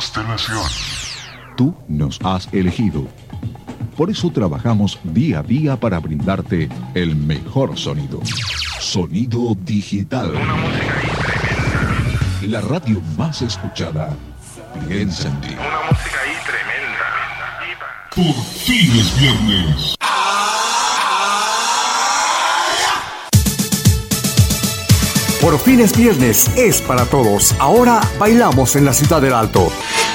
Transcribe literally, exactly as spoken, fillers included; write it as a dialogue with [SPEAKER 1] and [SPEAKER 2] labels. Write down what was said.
[SPEAKER 1] constelación.
[SPEAKER 2] Tú nos has elegido. Por eso trabajamos día a día para brindarte el mejor sonido. Sonido digital.
[SPEAKER 1] Una música ahí tremenda.
[SPEAKER 2] La radio más escuchada. Piensa en ti.
[SPEAKER 1] Una música ahí tremenda.
[SPEAKER 3] Por fin es viernes.
[SPEAKER 4] Por fin es viernes, es para todos. Ahora bailamos en la Ciudad del Alto.